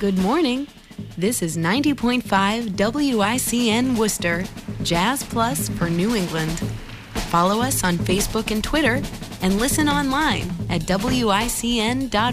Good morning. This is 90.5 WICN Worcester, Jazz Plus for New England. Follow us on Facebook and Twitter and listen online at WICN.org.